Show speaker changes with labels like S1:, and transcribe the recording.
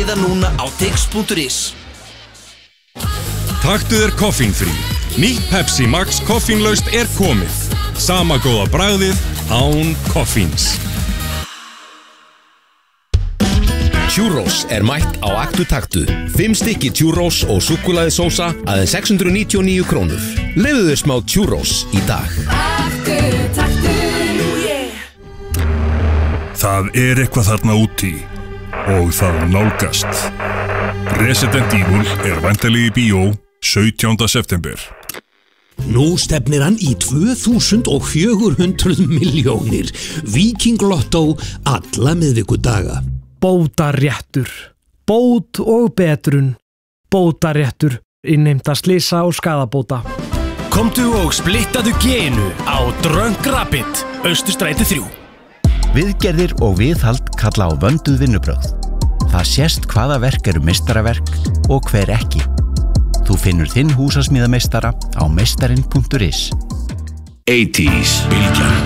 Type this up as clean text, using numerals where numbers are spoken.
S1: miða núna á tix.is.
S2: Taktu þér koffínfrí. Nýtt Pepsi Max koffínlaust komið. Sama góða bragðið án koffíns.
S3: Churros mætt á Aktu Taktu. 5 stykki churros og súkkulaðisósa aðeins 699 krónur. Leyfðu þér smá churros í dag.
S4: Aktu Taktu, yeah.
S2: Það eitthvað þarna úti og það nálgast. Resident Evil væntanlega í bíó 17. september.
S5: Nú stefnir hann í 2400 milljónir. Viking Lotto alla miðvikudaga.
S6: Bótaréttur. Bót og betrun. Bótaréttur. Innheimta slysa og skaðabóta.
S7: Komdu og splittaðu genu á Drunk Rabbit, Austurstræti 3.
S8: Viðgerðir og viðhald kalla á vönduð vinnubrögð. Það sést hvaða verk meistaraverk og hver ekki. Þú finnur þinn húsasmíðameistara á meistarin.is.
S3: 80s bylgjan.